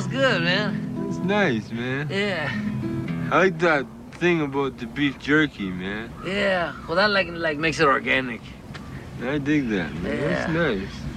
smells good, man. It's nice, man. Yeah. I like that thing about the beef jerky, man. Yeah. Well, that like makes it organic. I dig that, man. Yeah. That's nice.